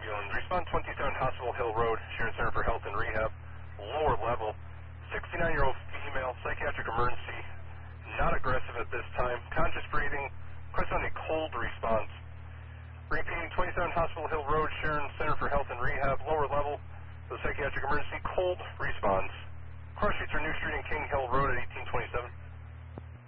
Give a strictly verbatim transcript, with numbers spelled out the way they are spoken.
doing? Respond twenty-seven Hospital Hill Road, Sharon Center for Health and Rehab, lower level, sixty-nine-year-old female, psychiatric emergency, not aggressive at this time, conscious breathing, request on a cold response. Repeating, twenty-seven Hospital Hill Road, Sharon Center for Health and Rehab, lower level, the psychiatric emergency, cold response. Cross streets are New Street and King Hill Road at eighteen twenty-seven.